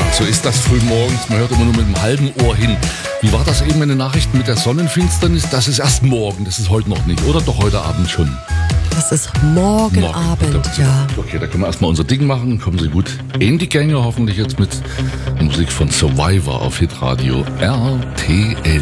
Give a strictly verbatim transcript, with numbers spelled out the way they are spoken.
So ist das früh morgens. Man hört immer nur mit einem halben Ohr hin. Wie war das eben in den Nachrichten mit der Sonnenfinsternis? Das ist erst morgen, das ist heute noch nicht. Oder doch heute Abend schon? Das ist morgen, morgen Abend, da, ja. Okay, da können wir erstmal unser Ding machen. Kommen Sie gut in die Gänge, hoffentlich jetzt mit Musik von Survivor auf Hitradio R T L.